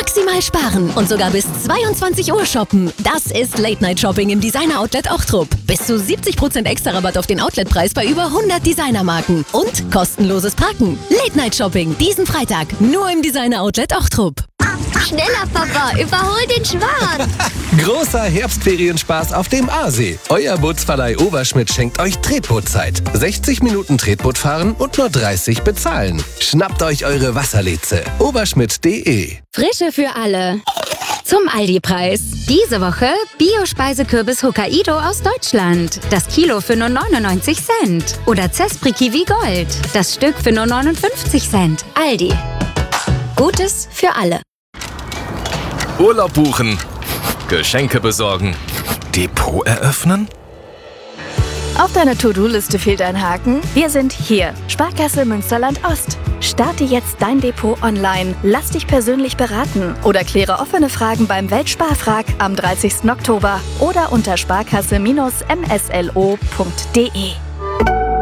Maximal sparen und sogar bis 22 Uhr shoppen. Das ist Late-Night-Shopping im Designer-Outlet Ochtrup. Bis zu 70% extra Rabatt auf den Outletpreis bei über 100 Designermarken. Und kostenloses Parken. Late-Night-Shopping diesen Freitag nur im Designer-Outlet Ochtrup. Schneller, Papa, überhol den Schwan. Großer Herbstferienspaß auf dem Aasee. Euer Bootsverleih Oberschmidt schenkt euch Tretbootzeit. 60 Minuten Tretboot fahren und nur 30 bezahlen. Schnappt euch eure Wasserleze. Oberschmidt.de. Frische für alle. Zum Aldi-Preis. Diese Woche Bio-Speisekürbis Hokkaido aus Deutschland. Das Kilo für nur 99 Cent. Oder Zespri Kiwi Gold. Das Stück für nur 59 Cent. Aldi. Gutes für alle. Urlaub buchen, Geschenke besorgen, Depot eröffnen? Auf deiner To-Do-Liste fehlt ein Haken? Wir sind hier. Sparkasse Münsterland Ost. Starte jetzt dein Depot online. Lass dich persönlich beraten oder kläre offene Fragen beim Weltsparfrag am 30. Oktober oder unter sparkasse-mslo.de.